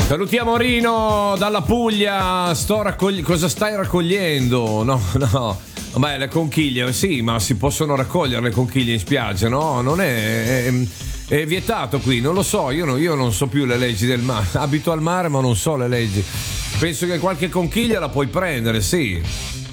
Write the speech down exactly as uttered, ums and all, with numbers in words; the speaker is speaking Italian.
Salutiamo Rino dalla Puglia. Sto raccogli- cosa stai raccogliendo? No, no. Beh, le conchiglie, sì, ma si possono raccogliere le conchiglie in spiaggia, no? Non è, è, è vietato qui, non lo so, io, no, io non so più le leggi del mare. Abito al mare, ma non so le leggi. Penso che qualche conchiglia la puoi prendere, sì.